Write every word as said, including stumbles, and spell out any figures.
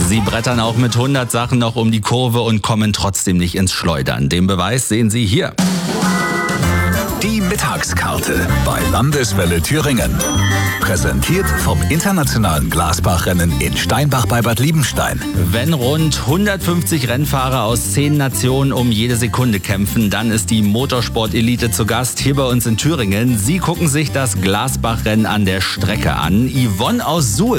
Sie brettern auch mit hundert Sachen noch um die Kurve und kommen trotzdem nicht ins Schleudern. Den Beweis sehen Sie hier. Die Mittagskarte bei Landeswelle Thüringen. Präsentiert vom internationalen Glasbachrennen in Steinbach bei Bad Liebenstein. Wenn rund hundertfünfzig Rennfahrer aus zehn Nationen um jede Sekunde kämpfen, dann ist die Motorsport-Elite zu Gast hier bei uns in Thüringen. Sie gucken sich das Glasbachrennen an der Strecke an. Yvonne aus Suhl